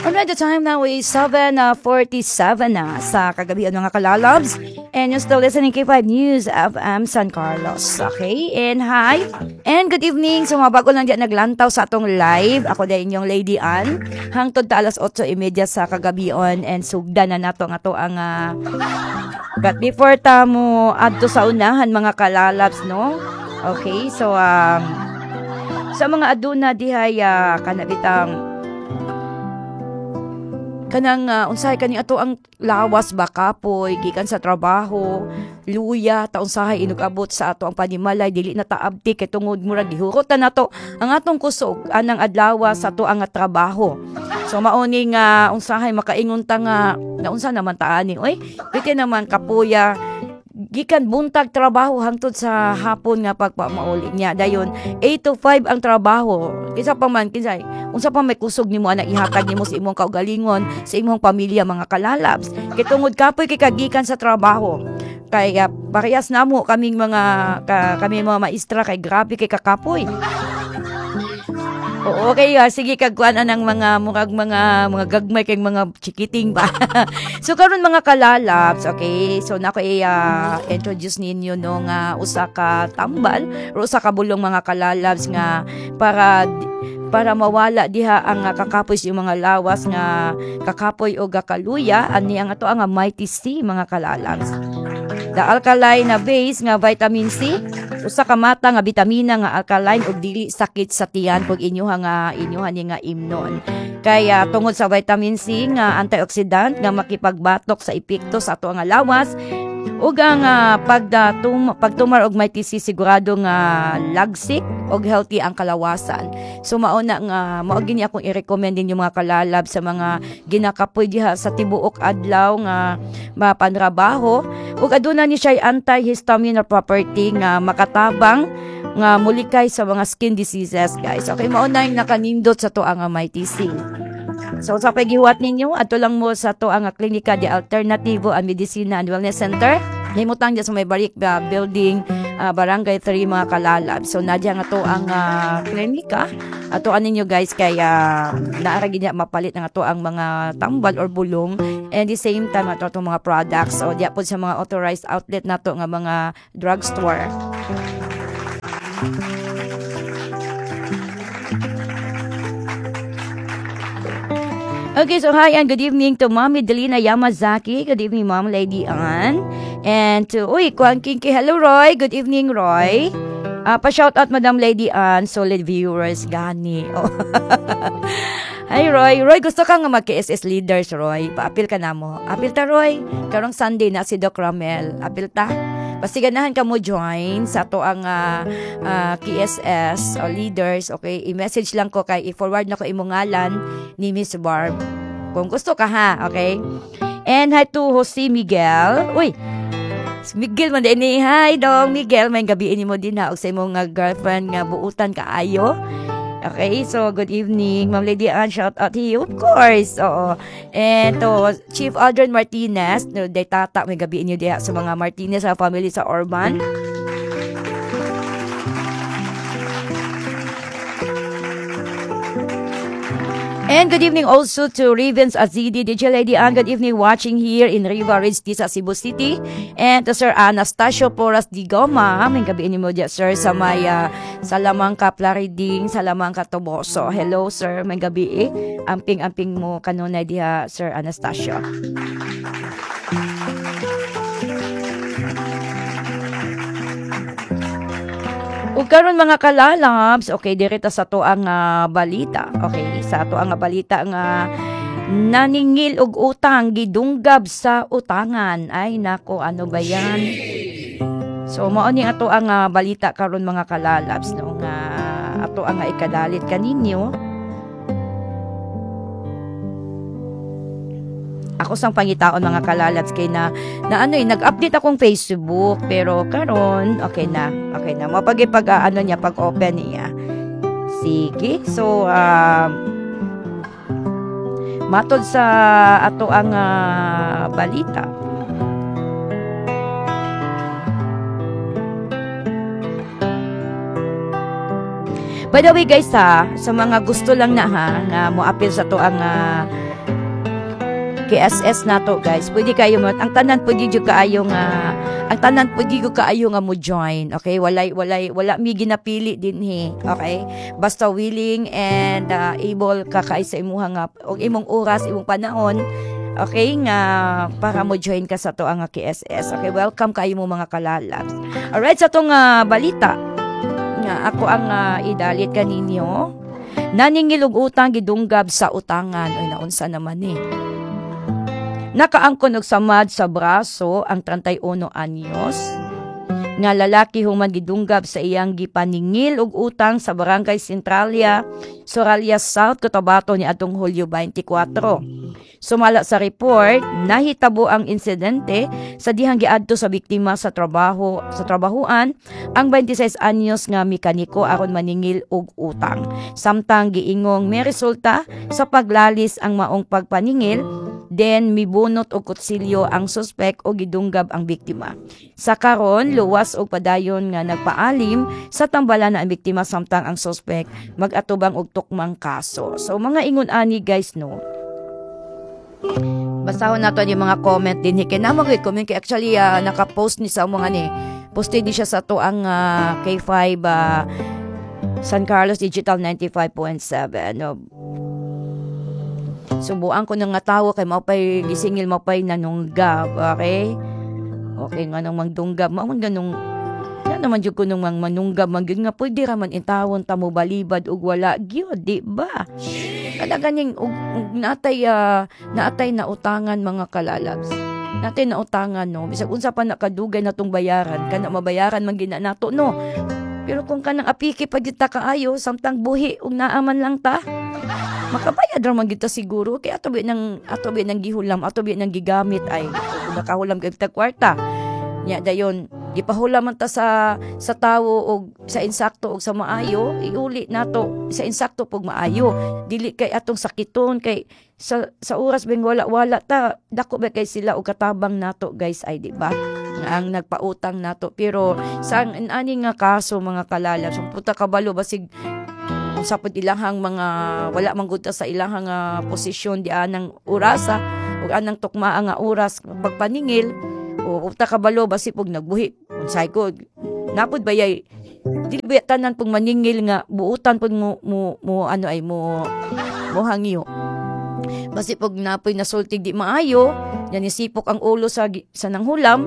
Alright, the time now is 7:47 na sa kagabihan mga kalalabs. And you're still listening kay 5 News FM San Carlos. Okay? And hi. And good evening. So mga bago lang dyan naglantaw sa atong live. Ako din yung Lady Ann. Hangtod ta alas 8:30 sa kagabihan. And sugda na nato ang ato ang... but before ta mo adto sa unahan mga kalalabs, no? Okay? So, sa mga aduna dihay kanabitang kanang unsay kani ato ang lawas ba kapoy gikan sa trabaho luya ta unsahay inugabot sa ato ang panimalay dili na taabti kay tungod mura gihurot na nato ang atong kusog anang adlaw sa ato ang trabaho. So mauni nga unsahay makaingon ta nga naunsa naman ta ani oy piti naman kapuya gikan buntag trabaho hangtod sa hapon nga pagpamauli niya dayon 8 to 5 ang trabaho kinsa pa man kinsay unsa pa may kusog nimo ana ihatag nimo sa imong kaugalingon sa imong pamilya mga kalalabs kay tungod kapoy kay kagikan sa trabaho kay parehas namo kaming mga kami mga maestra kay grabe kay kakapoy. Oo, okay, sige kagkuan ng mga murag mga gagmay kay mga chikiting ba. So karon mga kalalabs, okay. So nako introduce ninyo no nga usa ka tambal, o usa ka bulong mga kalalabs nga para mawala diha ang kakapoy sa mga lawas nga kakapoy o gakaluya ani ang ato ang Mighty C mga kalalabs. The alkaline na base nga vitamin C, usa ka mata nga bitamina nga alkaline ug dili sakit sa tiyan kung inyuha nga imnon. Kaya tungod sa vitamin C nga antioxidant nga makipagbatok sa epekto sa ato nga lawas ug ang pagtumar og Mighty C sigurado nga lagsik og healthy ang kalawasan. So mao gini akong i-recommend ninyo mga kalalab sa mga ginakapoy diha sa tibuok adlaw nga mapanrabaho ug aduna ni siya antihistamine property nga makatabang nga mulikay sa mga skin diseases guys. Okay, mao na yung nakanindot sa to ang Mighty C. So sa paghiwat ninyo, ato lang mo sa to ang Klinika de Alternativo and Medicina and Wellness Center. Himutang dyan sa may Barik Building, Barangay 3 mga kalalab. So nadya nga to ang klinika. Ato ninyo guys kaya naaragi niya mapalit nga to ang mga tambal or bulong and the same time ato itong mga products. So diya po sa mga authorized outlet na to nga mga drugstore. Okay, so hi and good evening to Mami Delina Yamazaki. Good evening, Mom Lady Ann. And to, Kuan Kinky. Hello, Roy. Good evening, Roy. Pa-shout out, Madam Lady Ann. Solid viewers, gani. Oh. Hi, Roy. Roy, gusto ka nga mag-KSS leaders, Roy. Pa-apil ka na mo. Apil ta, Roy. Karong Sunday na si Doc Ramel. Apil ta. Pasiganahan ka mo join sa to ang KSS leaders. Okay, i-message lang ko kay i-forward na ko imong ngalan ni Miss Barb. Kung gusto ka ha, okay? And hi to Jose Miguel. Uy, Miguel man din ni. Hi dong, Miguel. May gabiin mo din ha. Og sa imong girlfriend nga buutan ka ayo. Okay, so good evening, Ma'am Lady Ann, shout out to you, of course. Oo. And to Chief Aldrin Martinez, no, day tata, may gabiin niyo diha sa mga Martinez sa family sa Orban. And good evening also to Ravens Azidi, DJ Lady Ann. Good evening watching here in Riva Ridge, sa Cebu City. And to Sir Anastasio Porras Di Goma. May gabiin mo dyan, sir, sa may Salamangka, Plariding, Salamangka, Toboso. Hello, sir. May gabi amping-amping mo kanunay diha, Sir Anastasio. Ug karon mga kalalabs, okay, direta sa to ang balita. Okay, sa to ang balita nga naningil og utang gidunggab sa utangan. Ay nako, ano ba yan? So mao ni ato ang balita karon mga kalalabs no nga ato ang ikadalit kaninyo. Ako sang pangitaon mga kalalabs kay na nag-update akong Facebook pero karon okay na mapagipag pag-open niya. Sige, so matod sa ato ang balita. By the way guys ha, sa mga gusto lang na ha, nga mo appeal sa to ang KSS nato guys, pwede kayo mo, ang tanan pwede jud kaayo nga, ang tanan pwede jud kaayo nga mo join, okay? Wala mi ginapili din he, okay? Basta willing and able ka kay sa imuha nga, og imong oras, imong panahon, okay, nga para mo join ka sa to ang KSS. Okay, welcome kayo mo mga kalalabs. Alright, sa tong balita nga ako ang idalit kaninyo, naningil og utang gidunggab sa utangan. Ay naunsa naman eh. Nakaangkon og samad sa braso ang 31 anyos nga lalaki human gidunggab sa iyang gipaningil og utang sa Barangay Centralia, Soralia South, Cotabato ni atong Hulyo 24. Sumala sa report, nahitabo ang insidente sa dihang giadto sa biktima sa trabahuan ang 26 anyos nga mekaniko aron maningil og utang. Samtang giingong may resulta sa paglalis ang maong pagpaningil, then mibunot og kutsilyo ang suspek o gidunggab ang biktima. Sa karon, luwas og padayon nga nagpaalim sa tambalan na ang biktima samtang ang suspek mag-atubang og tukmang kaso. So mga ingon ani guys no. Basahon nato yung mga comment din kay namo gid comment kay actually naka-post ni sa mga ni. Posted ni siya sa to ang K5 San Carlos Digital 95.7 no. Subuan ko nang nga tawo kay mapay gisingil mapay nanunggab, okay? Okay nga nang magdunggab, maun ganung ya naman jud ko nung manunggab man gyud nga pwede ra man intawon ta mo balibad og wala gyud, di ba? Kada ganing natay na utangan mga kalalabs. Natay na utangan no, bisag unsa pa nakadugay natong bayaran, kana mabayaran man gina nato no. Pero kung kanang apiki pa gyud ta kaayo, samtang buhi ug naaman lang ta. Makabayad raman kita siguro kay ato bi nang gihulam, ato bi nang gigamit ay nakahulam kay kwarta. Nya dayon gipahulam man ta sa tawo og sa insakto og sa maayo, iuli nato sa insakto pug maayo. Dili kay atong sakiton kay sa oras bing wala ta dako ba kay sila og katabang nato guys ay di ba? Ang nagpautang nato pero sa ani nga kaso mga kalala, so puta kabalo basig sapod ilahang mga wala man gud ta sa ilahang posisyon di anang orasa ug anang tukmaa nga oras pagpaningil o ta kabalo basi pug nagbuhi unsay ko napod bayay dili ba tanan pug maningil nga buutan pud mo ano ay mo hangyo basi pug napoy nasultig di maayo yan isipok ang ulo sa nanghulam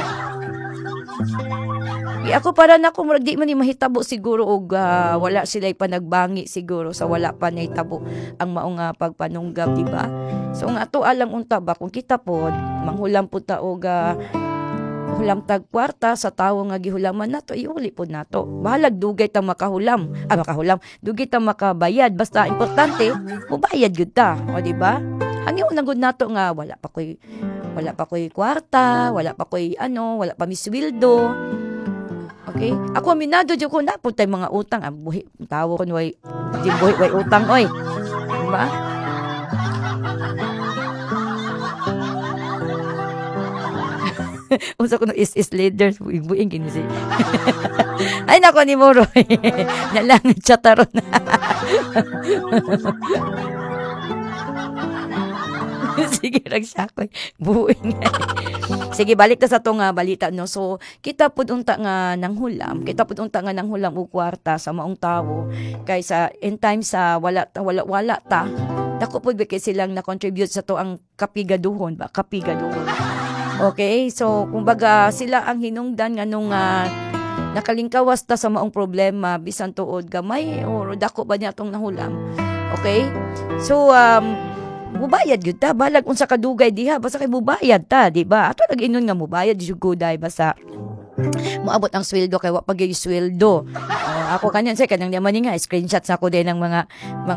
ako para na kung di man ni mahitabo siguro og wala sila panagbangi siguro sa wala pa nahitabo ang maong pagpanunggab di ba? So nga ato alang unta ba kung kita pod manghulam pud ta og hulam tag kwarta sa tawo nga gihulaman nato iuli pod nato. Bahalag dugay ta makahulam, dugay ta makabayad basta importante mubayad gyud ta, o di ba? Hangyo na gud nato nga wala pa koy kwarta, wala pa misweldo. Okay? Ako aminado dyan ko na po tayo mga utang. Ang buhi, tawo ko way utang, oy. Diba? Usa ko no is leaders, buing kini si. Ay nako ni Moro. Nalang chataron. Sige, ragsakoy. Buing. Sige, balik ta sa tong balita no. So, kita pud unta nga nanghulam og kwarta sa maong tawo kaysa in time sa wala ta. Dako pud kay silang na-contribute sa to ang kapigaduhon. Okay? So, kumbaga sila ang hinungdan nga nung nakalingkawas ta sa maong problema bisan tuod gamay o dako ba niya tong nahulam. Okay? So, mubayad gyud ta balag unsa kadugay diha basta kay mubayad ta di ba ato nag-inon nga mubayad jud guday basta moabot ang sweldo kay wa pa gyud sweldo ako kanyan say kanang naman nga screenshots ako din ng mga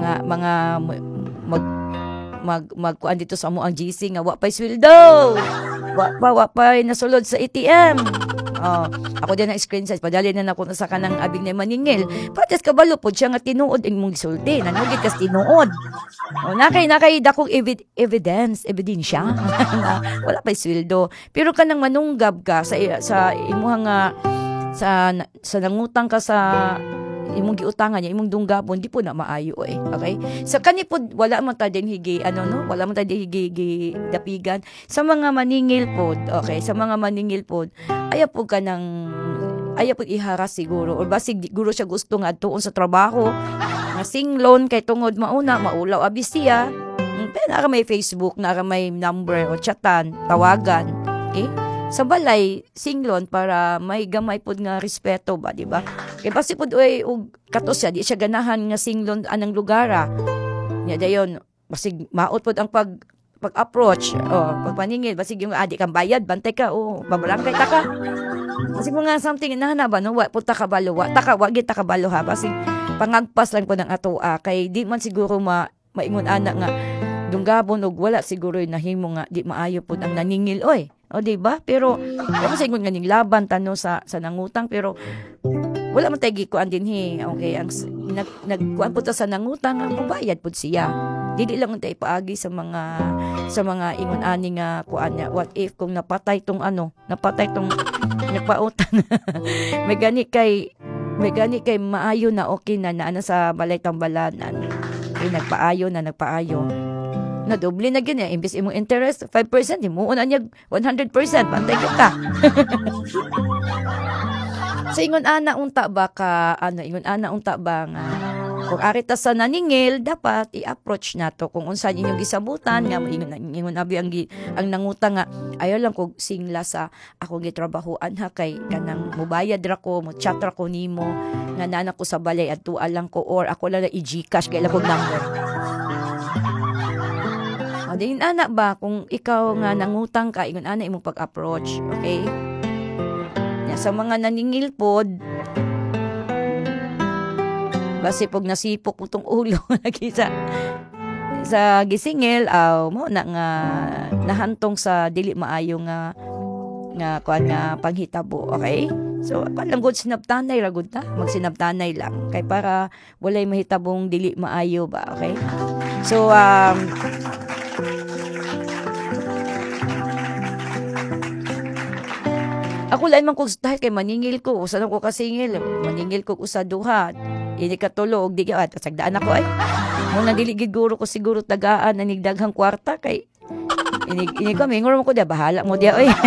magkuan dito sa mo ang GC nga wa pa sweldo wa pa nasulod sa ATM. Ako din ang screenshot, padali na ako sa kanang abing na maningil. Patas kabalo po siya nga tinuod ang mong gisulti. Nanugid kas tinuod. Nakay dakong ebidensya. Wala pa sweldo. Pero kanang manunggab ka sa imuhang sa nangutang ka sa imong giutangan niya, imong dunggabon, di po na maayo eh. Okay? Sa kani po, wala man ta din higi, wala man ta din higi dapigan. Sa mga maningil po, okay, sa mga maningil po, ayaw po iharas siguro. Or basig, siguro siya gusto nga tuon sa trabaho, nga singlon, kay tungod maulaw abisiya, pero naka may Facebook, naka may number, o chatan, tawagan, okay? Sa balay, singlon para may gamay pod nga respeto ba, di ba? Kaya basi pod og kato siya, di siya ganahan nga singlon anang lugara. Nya dayon, basig maot pod ang pag-approach, pagpaningil, basig yung adi kang bayad, bantay ka, babarangay ta ka. Basig mo nga something inahana ba, no? Wa pod ta kabalo, wa gid ta kabalo ha, basig pangagpas lang po ng atoa, kay di man siguro maingon ana nga dunggabon og wala siguro nahimo nga di maayo pod ang naningil oy. O di ba? Pero ako sa ingon ganing laban tano sa nangutang, pero wala man tay gikuan dinhi. Okay, ang nagkuan pud ta sa nangutang, mabayad pud siya. Dili lang tay paagi sa mga ingon ani nga kuan niya. What if kung napatay tong nagpautang. may gani kay maayo na okay na sa balay tambalanan. Nagpaayo na doble na ganyan, imbes imong interest 5%, himuon na niya 100%, pantay ka. So ingon ana unta ba nga kung arita sa naningil, dapat i-approach nato kung unsa inyong gisabutan nga ingon abi ang nangutang nga ayaw lang kog singla sa ako gitrabahoan ha, kay kanang mobayad ra ko, mo chat ra ko nimo nga nana ko sa balay adto lang ko, or ako lang na i-GCash kay kog number. Din ana ba kung ikaw nga nangutang ka, ingon ana imong pag-approach, okay? Sa mga naningil pod, basi pag nasipok mo tong ulo lagi sa gisingil, mo na nga nahantong sa dili maayo nga kuan nga panghitabo, okay? So lang gud sinabtanay ra gud ta, magsinabtanay lang kay para walay mahitabong dili maayo ba, okay? So ako lain man kog dahil kay maningil ko, usa ko kasingil, maningil ko usa duha. Ini katulog di ka sagdaan ako ay. Mo na dili giguro ko siguro tagaan na nigdaghang kwarta kay ini ko mingor mo ko dia bahala mo dia oy.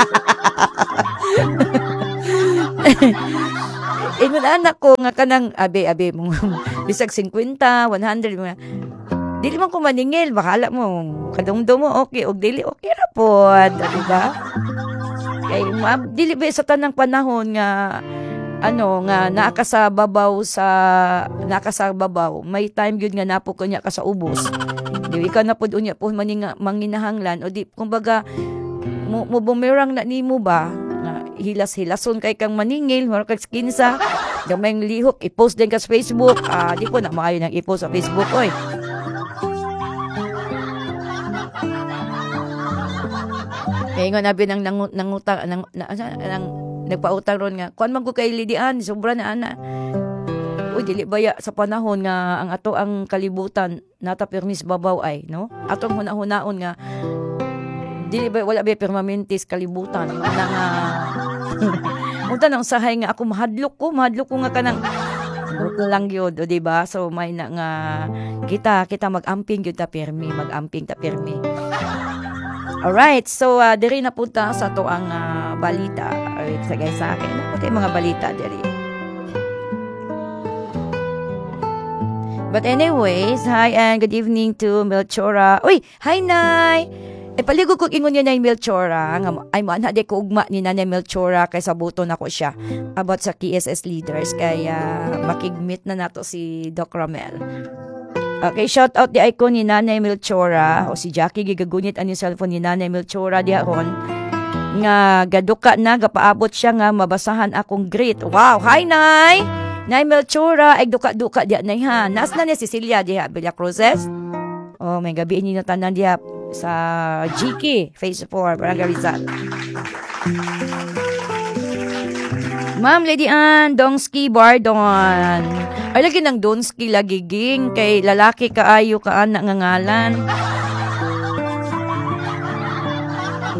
Ingon anak ko nga kanang abe mo bisag 50, 100 mga dili man ko maningil, bahala mo kadumdum mo okay og dili okay ra pod, di ba? Kay dili ba sa tanang panahon nga nga nakasababaw may time gyud nga napo kanya ka sa ubos. Di ka na pud unya po manginahanglan o di kumbaga mo bumerang na nimo ba nga hilas-hilason kay kang maningil mura kag skinsa gamay lihok i-post din ka sa Facebook. Di ko na maayo nang i-post sa Facebook oy. Kaya nga nabi nang nangutang nagpautang ron nga kuan man ko kay lidian sobra na ana. Uy dili baya sa panahon nga ang ato ang kalibutan nata permis babaw ay no. Atong hunahunaon nga dili ba wala ba permanentes kalibutan nang unta nang sahay nga ako mahadlok ko nga kanang lang gyud, di ba? So may na nga kita mag-amping gyud ta permi, Alright, so diri na punta sa to ang balita. Alright, sagay sa akin. Okay, mga balita diri. But anyways, hi and good evening to Melchora. Uy, hi Nay! Paligo ko ingon niya na yung Melchora. Ay mo, de ko ugma ni Nanay Melchora kay sabuton ako siya about sa KSS leaders. Kaya makigmeet na nato si Doc Ramel. Okay, shout out di icon ni Nanay Melchora o si Jackie gigagunit ang cellphone ni Nanay Melchora diharon nga gaduka na gapaabot siya nga mabasahan akong greet. Wow, hi Nay! Nay Melchora ay duka-duka diha nay ha. Nas na ni Cecilia diha Villa Cruces. Oh, may gabi ni tanan diha sa GK Phase 4 Barangay Rizal. Ma'am Lady Ann Dongski Bardon. Ay lagi ng Dongski lagiging kay lalaki kaayo ka anak nga ngalan.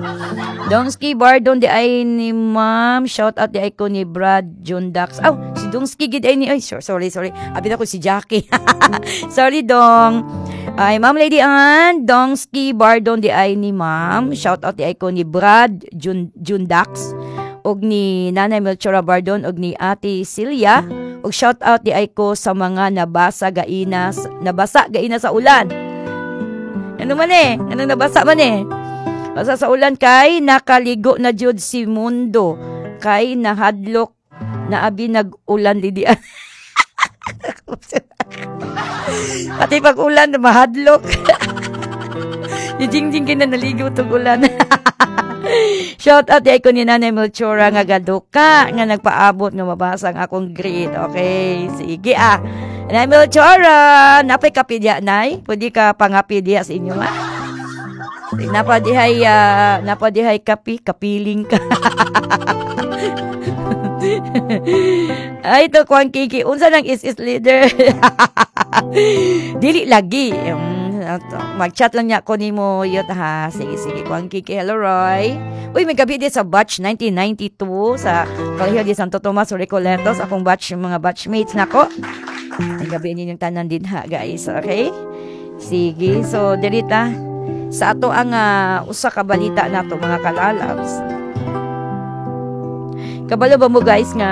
Dongski Bardon di ay ni Ma'am, shout out di ay ko ni Brad John Dax. Si Dungski gid ay ni. Ay, sorry. Abi na ko si Jackie. Sorry, Dong. Ay, Ma'am Lady Ann, Dongski Bardon di ay ni Ma'am. Shout out di ay ko ni Brad Jundax. Og ni Nanay Melchora Bardon og ni Ate Celia. Og shout out di ay ko sa mga nabasa gaina sa ulan. Ano man eh? Anong nabasa man eh? Basa sa ulan kay nakaligo na jud si mundo. Kay nahadlok na abi nag-ulan lidian. Pati pag ulan mahadlok. Di jing-jing kina naligo tong ulan. Shout out di ko ni Nanay Melchora nga gaduka nga nagpaabot nga mabasa ang akong grade. Okay, sige Nanay Melchora, napay kapidya nay? Pwede ka pangapidya sa inyo ha? Napadihay kapiling ka. Ay, ito kuang kiki. Unsa nang is leader? Dili lagi. Mag-chat lang niya ko ni mo yun ha. Sige. Kuang kiki. Hello, Roy. Uy, may gabi di sa batch 1992 sa Colegio de Santo Tomas Recoletos. Akong batch, mga batchmates na ko. May gabi ninyong tanan din ha, guys. Okay? Sige. So, dirita. Sa ato ang usa ka balita nato mga kalalabs. Kabalo ba mo guys nga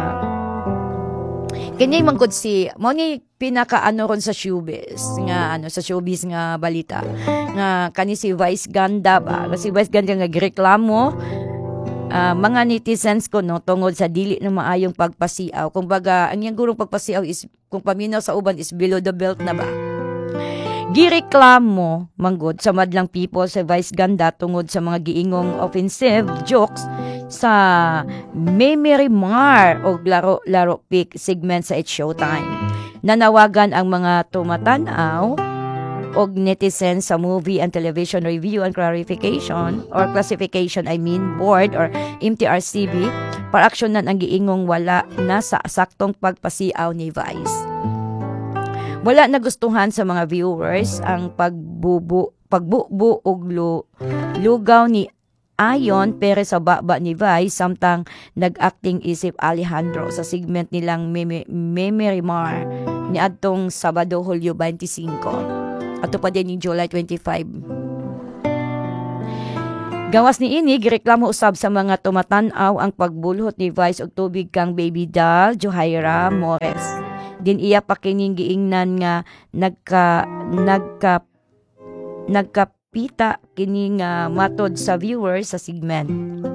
kanya mangkod si mo ni pinaka ron sa showbiz nga sa showbiz nga balita nga kani si Vice Ganda ba kasi Vice Ganda nga gireklamo mga netizens ko no tungod sa dili na maayong pagpasiaw kung baga ang yang gurong pagpasiaw is kung paminaw sa uban is below the belt na ba. Gireklamo manggod sa madlang people sa Vice Ganda tungod sa mga giingong offensive jokes sa Memory Mar o laro pick segment sa It's Showtime. Nanawagan ang mga tumatanaw og netizens sa Movie and Television Review and Classification Board or MTRCB para aksyonan ang giingong wala na sa saktong pagpasiaw ni Vice. Wala nagustuhan sa mga viewers ang pagbubu og lugaw ni Ayon pero sa baba ni Vice samtang nag-acting isip Alejandro sa segment nilang Memory Mar ni adtong Sabado, Hulyo 25. Ato pa din ni July 25. Gawas ni ini gireklamo usab sa mga tumatanaw ang pagbulhot ni Vice og tubig kang baby doll Johaira Mores. Din iya pa kining giingnan nga nagkapita kining matod sa viewers sa segment.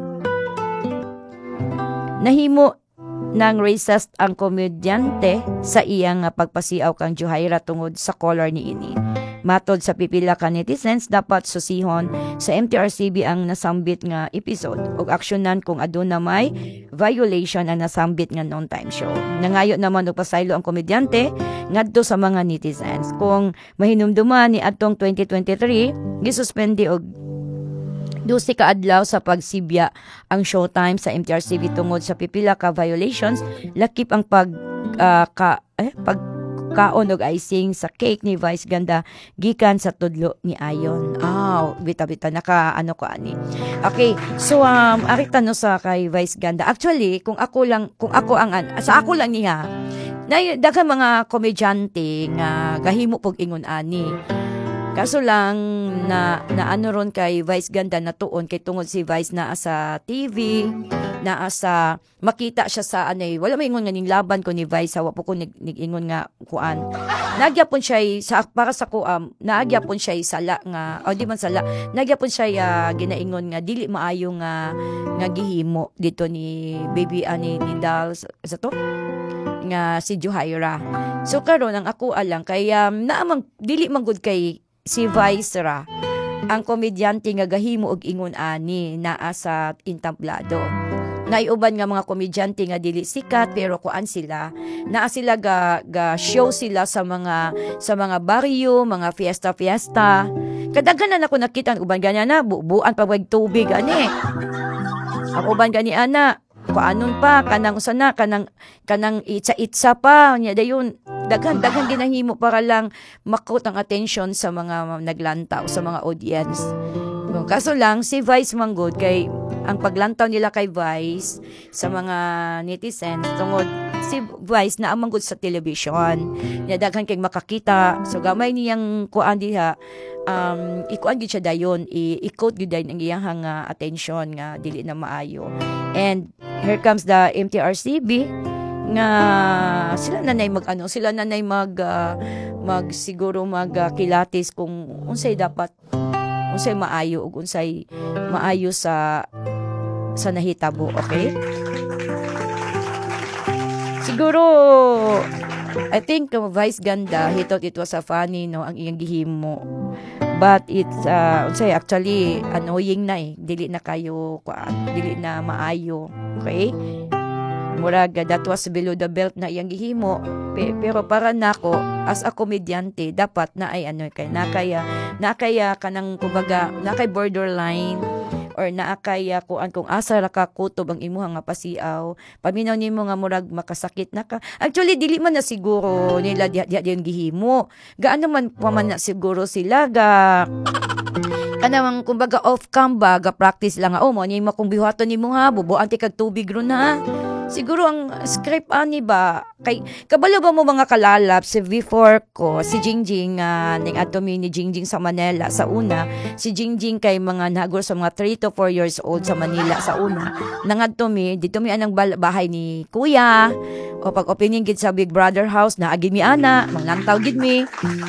Nahimo nang racist ang komedyante sa iyang pagpasiaw kang Johaira tungod sa color ni ini. Matod sa pipila ka netizens, dapat susihon sa MTRCB ang nasambit nga episode ug aksyonan kung aduna may violation ang nasambit nga non-time show. Nangayo naman og pasaylo ang komedyante ngadto sa mga netizens. Kung mahinumduman ni adtong 2023, gisuspende og 12 ka adlaw sa pagsibya ang Showtime sa MTRCB tungod sa pipila ka violations, lakip ang pagkaon og icing sa cake ni Vice Ganda gikan sa tudlo ni Ayon. Bita-bita naka ano ko ani. Okay, so ari tanong sa kay Vice Ganda. Actually, kung ako lang niya. Daghang mga komedyante nga gahimo pog ingon ani. Kaso lang na ano ron kay Vice Ganda na tuon kay tungod si Vice na sa TV, na sa makita siya sa wala may ingon nga ning laban ko ni Vice, hawa po ko nig-ingon nga kuan. Nagyapon siya sa para sa kuam, nagyapon siya sala nga di man sala, nagyapon siya ginaingon nga dili maayo nga gihimo dito ni baby ni Dal sa to nga si Johaira. So karon ang ako alang kay naamang dili man gud kay si Vice ra ang komedyante nga gahimo og ingon ani naa sa intablado. Naiuban nga mga komedyante nga dili sikat pero kuan sila naa sila ga show sila sa mga baryo, mga fiesta. Kadaghanan ako nakita uban ganyan na bubuan pa wag tubig ani. Ang uban gani ana kuanon pa kanang usana kanang itsa pa nya dayon daghan ginahimo para lang makot ang attention sa mga naglantaw sa mga audience. Kaso lang si Vice manggod kay ang paglantaw nila kay Vice sa mga netizens tungod si Vice na amang good sa television. Nya daghan kay makakita. So gamay niyang kuan diha ikuan gid siya dayon i-quote gid ang iyang attention nga dili na maayo. And here comes the MTRCB nga sila nanay siguro kilatis kung unsay dapat unsay maayo ug unsay maayo sa nahitabo, okay? Siguro I think Vice Ganda, he thought it was a funny no ang iyang gihimo. But it's actually annoying na dili na kayo dili na maayo, okay? Murag that was below the belt na iyang gihimo. Pero para nako as a komedyante dapat na ay nakaya kanang kumbaga nakay borderline or naakaya kung asa ra ka kutob ang imuha nga pasiaw paminaw nimo nga murag makasakit na ka. Actually dili man na siguro nila diyan gihimo gaano man paman na siguro sila kanang kumbaga off cam ba ga practice lang mo ni mo kung bihaton nimo ha bubuan ti kag tubig ron ha. Siguro ang script ani ba kay kabalo ba mo mga kalalap si before ko si Jingjing ning atomi ni Jingjing sa Manila sa una si Jingjing kay mga nagor sa mga 3 to 4 years old sa Manila sa una nangadto mi dito mi anang bahay ni kuya o pag opening gid sa Big Brother house na agi mi ana mangantaw gid mi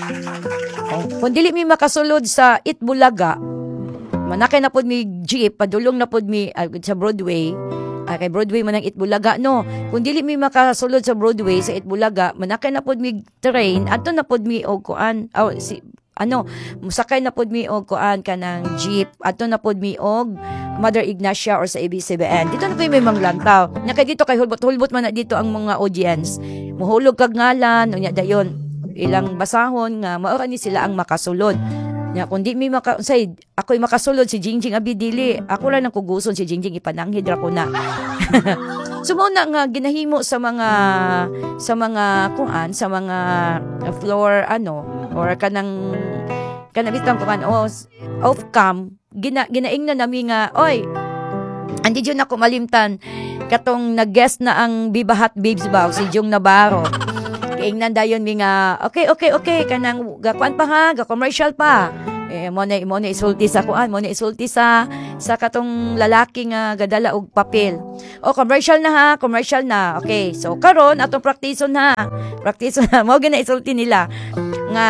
kung dili mi makasulod sa Itbulaga manakay na pod mi jeep padulong na pod mi sa Broadway. Kay Broadway man ang Itbulaga no. Kung dili mi makasulod sa Broadway sa Itbulaga, manakay na pod mi train, adto na pod mi og kuan. Musakay na pod mi og kuan kanang jeep. Adto na pod mi og Mother Ignacia or sa ABS-CBN. Dito na po may manglantaw. Nya kay dito kay hulbot man na dito ang mga audience. Muhulog kag ngalan, unya dayon ilang basahon nga mao ni sila ang makasulod. Nya kundi mi ako'y makasulod si Jingjing abidili. Ako ra nang kuguson si Jingjing ipananghid ra ko na. Sumuna nga ginahimo sa mga kuan sa mga floor or kanang bitang kuan off cam ginaing na nami nga oy andi jud nako malimtan katong nag-guest na ang Viva Hot Babes ba si Jung Navarro. Ingnan dayon mi nga okay kanang gakuan pa ha ga-commercial pa mo na isulti sa kuan mo na isulti sa katong lalaki nga gadala og papel commercial na okay so karon atong practice na mo gina isulti nila nga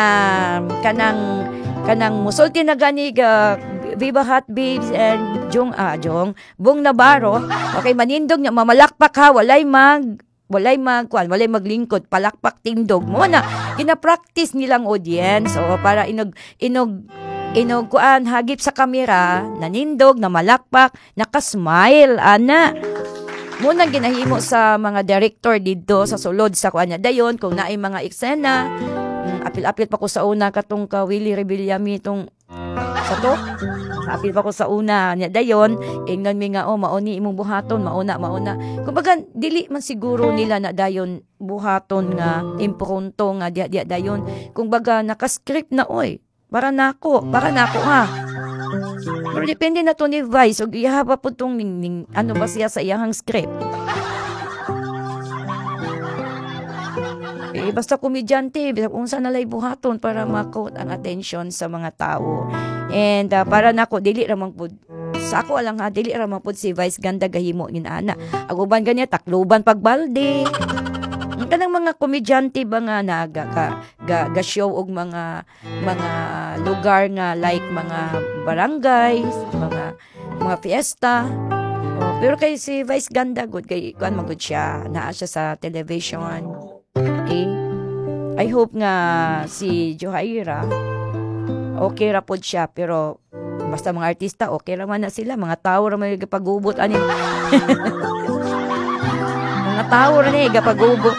kanang musulti na gani ga Viva Hot Babes and Jung Bong Navarro okay manindog nya mamalakpak ha walay maglingkod palakpak tindog mo na gina-practice nilang audience o para inog kuan hagip sa kamera nanindog na malakpak nakasmile ana mo nang ginahimo sa mga director dito sa sulod sa kuan dayon kung naay mga eksena apil-apil pa ko sa una katong ka Willie Rebillami tong sa to apil pa ko sa una nya dayon ingnon mi nga mauni imong buhaton mauna kumbaga dili man siguro nila na dayon buhaton nga impronto nga dia dayon kumbaga naka-script na para nako ha pero depende na to ni Vice og ihapa pud tong ning ba siya sa iyang script. Basta komedyante, unsa na lay buhaton para ma-quote ang attention sa mga tao. And para nako dili ra man pud sa ako alang dili ra man pud si Vice Ganda gahimo nin ana. Aguban ganya takloban pagbalde. Kanang mga komedyante ba nga ga-show og mga lugar nga like mga barangays, mga fiesta. Pero kay si Vice Ganda good kay kuan magud siya, naa siya sa television. Okay. I hope nga si Johaira okay ra pod siya pero basta mga artista okay ra man na sila mga tao ra may gapagubot ani mga tao ra ni gapagubot.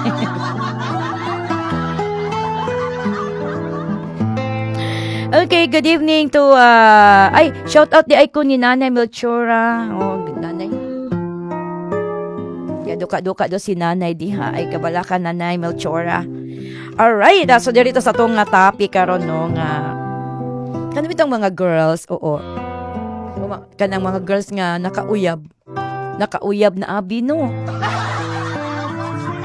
Okay, good evening to shout out di icon ni Nanay Melchora. Nanay duka do si Nanay diha ay kabalaka Nanay Melchora. Alright, so dito sa tong topic karon no nga kanang bitong mga girls, kanang mga girls nga nakauyab na abi no.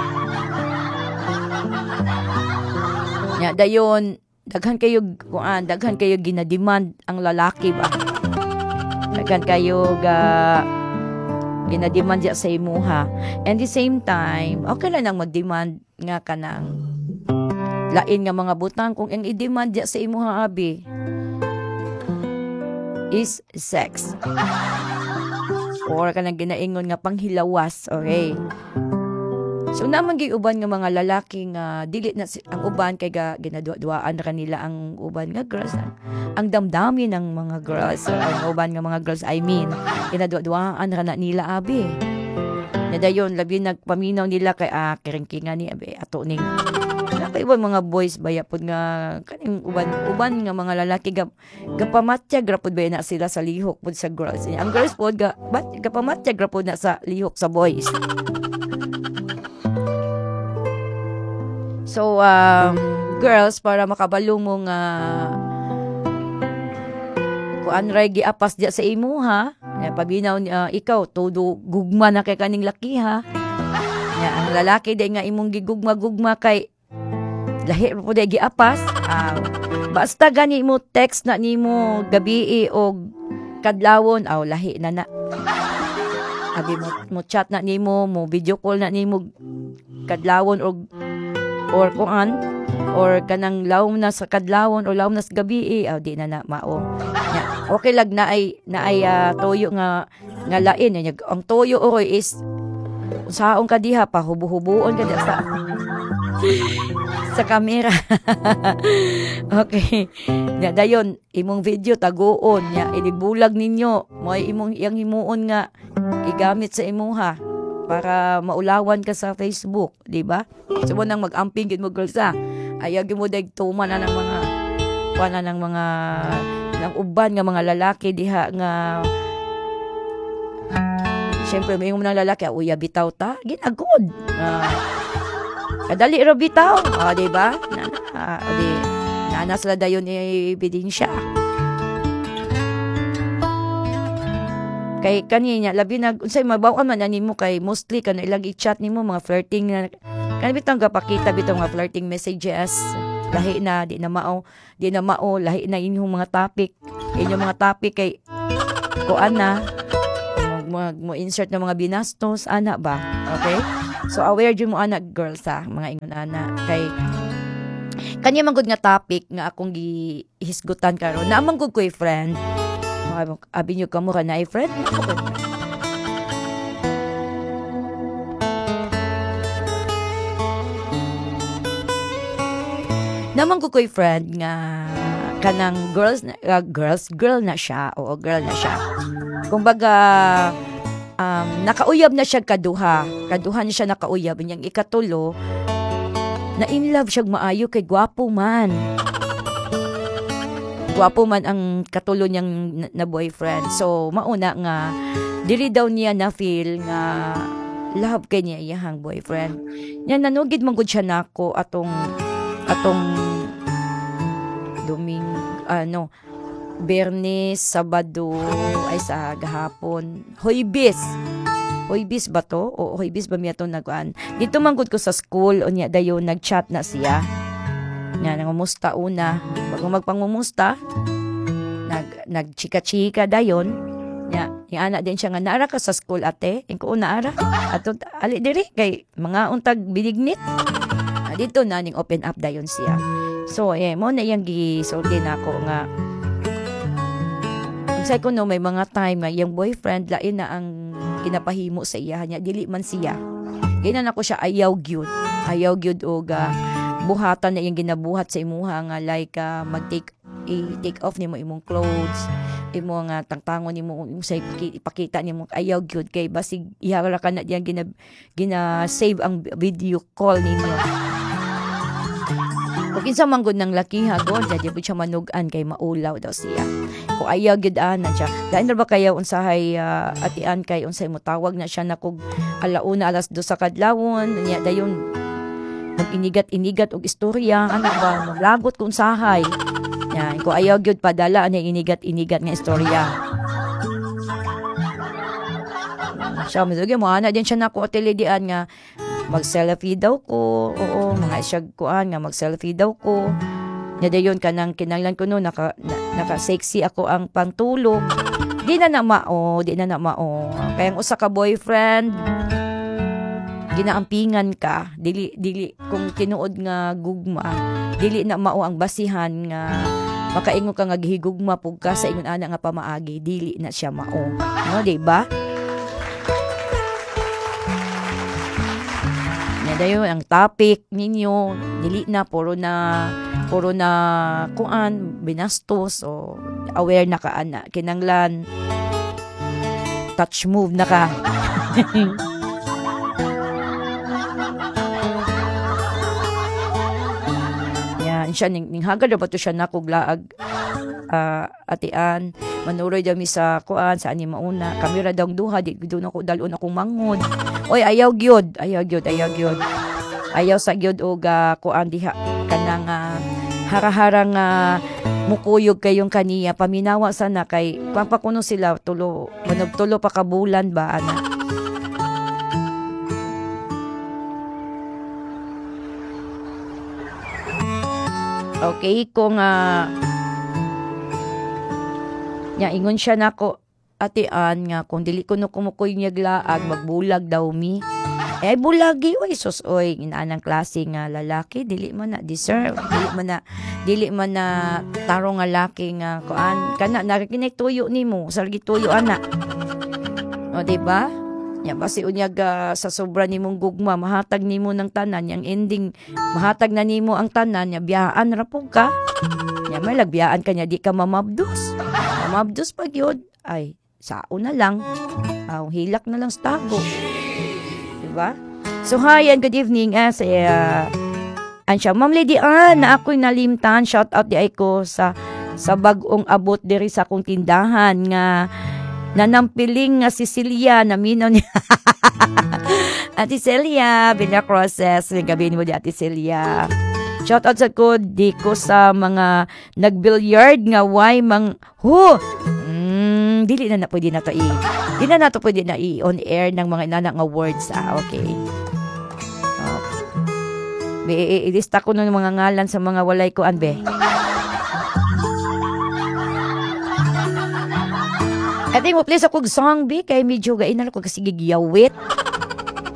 Nya dayon daghan kayo ginademand ang lalaki ba. Daghan kayo ginademand diya sa imuha. And the same time, okay lang nang mag-demand nga kanang lain nga mga butang kung ang i-demand diya sa imuha abi is sex. Or kanang ginaingon nga panghilawas, okay? So naman uban nga mga lalaki nga dili na ang uban kay ginaduaan kanila ang uban nga girls. Ang damdamin ng mga girls, ang uban nga mga girls ginaduaan ra na nila abi. Nadayon labi nagpaminaw nila kay kiringkingan ni abi ato ning kay mga boys baya pud nga kaning uban nga mga lalaki gapamatyag ra pud baya na sila sa lihok pud sa girls. Ang girls pud gapamatyag ra pud na sa lihok sa boys. So girls para makabalo mo nga kuan ray giapas diya sa imuha, pabinaw ikaw todo gugma na kay kaning laki ha. Ang lalaki day nga imong gigugma-gugma kay lahi po day giapas. Basta gani mo text na nimo gabi o kadlawon lahi na. Abi mo chat na nimo, mo video call na nimo kadlawon or kuan or kanang lawom na sa kadlawon o lawom na sa gabi di na mao. Okay lag na ay toyo nga lain ang toyo is saong ka diha pa hubo-hubuon ka diha sa kamera. Okay. Dayon imong video taguon nya ilibulag ninyo mo imong iyang himuon nga igamit sa imuha para maulawan ka sa Facebook, di ba? So mo nang mag-amping gid mo girls ayaw gyud mo dag tuman na ng mga ng uban nga mga lalaki diha nga syempre may mga lalaki uya bitaw ta ginagod. Kadali ra bitaw, di ba? Nana sila dayon ebidensya. Kay kaninya labi unsay mabaw man nimo kay mostly kana ilang i-chat nimo mga flirting na kanibitang gapakita bitong mga flirting messages lahi na di na mao lahi na inyong mga topic kay kuan na mo insert na mga binastos ana ba, okay? So aware jud mo ana girls mga ingon ana kay kanya man gud nga topic nga akong gihisgutan karon na man gud ko'y friend. Abi nyo ka mo ka na friend. Naman ko ko'y friend nga kanang girl na siya. Oo, girl na siya. Kumbaga nakauyab na siya kaduha niya siya nakauyab niyang ikatulo na in love siya maayo kay gwapo man ang katulo niyang na boyfriend. So mauna nga dili daw niya na feel nga love kay niya iyang boyfriend niya. Nanugid man gud siya nako atong Biyernes, Sabado ay sa gahapon. Hoybis ba to? O Hoybis ba miya to nagkuan? Dito man gud ko sa school unya dayon nagchat na siya. Nangumusta una. Bago magpangumusta, nagchika-chika dayon. Yung anak din siya nga naara ka sa school ate. Ingko naara. Ato ali diri kay mga untag binignit. Dito na ning open up dayon siya. So mo na iyang gisulti nako nga unsay ko may mga time nga iyang boyfriend lain na ang kinapahimo sa iya niya dili man siya. Ginan ako siya ayaw gyud og buhatan na iyang ginabuhat sa imuha nga like take off nimo imong clothes, imo nga tangtangon nimo say ipakita nimo ayaw gyud kay basig ihara ka na diyang gina save ang video call ninyo. Kung kinsa man gud nang laki hagod jadi bud siya manugan kay maulaw daw siya. Kung ayaw gyud ana siya dahil na ba kayo unsahay atian kay unsay mo tawag na siya nakog alauna alas 2 sa kadlawon nya dayon inigat og istorya ana ba maglagot kung sahay yan ko ayaw gyud padala ani inigat nga istorya siya mo ana din siya nako atelidian nga mag-selfie daw ko. Oo, mga isyag kuan nga mag-selfie daw ko. Nadayon ka nang kinanglan ko no, naka-sexy ako ang pantulog. Di na na mao. Kaya ang usa ka boyfriend, ginaampingan ka, dili kung tinuod nga gugma, dili na mao ang basihan nga makaingon ka nga gihigugma pug ka sa ingon ana nga pamaagi, dili na siya mao. No, di ba? Dayon ang topic ninyo, dili na puro na kuan binastos o aware na ka ana kinanglan touch move na ka. Yan siya ning hagad ba to siya nakuglaag atian manuroy daw mi sa kuan sa ani mauna kamera daw duha di gud na ko dalon akong mangod. Oy ayaw gyud ayaw sa gyud og kuan diha kanang hara-harang mukuyog kayong kaniya paminawa sana kay papakuno sila tulo pa ka bulan ba ana. Okay kung nya ingon siya nako atian nga kung dili ko no kumukoy niya glaag magbulag daw mi. Bulagi oy sus oy inaanang klase nga lalaki dili man na deserve dili man na tarong nga laki nga kuan kana nakikinig tuyo nimo salgi tuyo ana. O di ba? Nya basi unyag sa sobra nimong gugma mahatag nimo ng tanan yang ending mahatag na nimo ang tanan nya biyaan ra pug ka. Nya may lagbiyaan ka nya di ka mamabdos pag yun ay sao na lang hilak na lang sa tago. Diba? So, hi and good evening ansya, Ma'am Lady Ann, na ako'y nalimtan, shout out di ay ko sa bagong abot diri sa akong tindahan nga nanampiling nga si Celia na minaw niya. Ate Celia, Villacrosses, gabi mo di Ate Celia. Shout out sa ko, di ko sa mga nag-billiard nga why dili na pwede na to di na nato pwede na on air ng mga inanak nga words okay. Ilista ko ng mga ngalan sa mga walay ko anbe. I think mo please ako song be kay medyo gainal ko kasi gigiyawit.